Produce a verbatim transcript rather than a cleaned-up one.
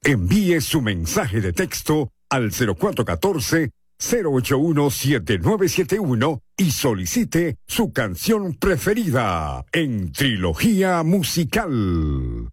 Envíe su mensaje de texto al cero cuatro uno cuatro, cero ocho uno, siete nueve siete uno y solicite su canción preferida en Trilogía Musical.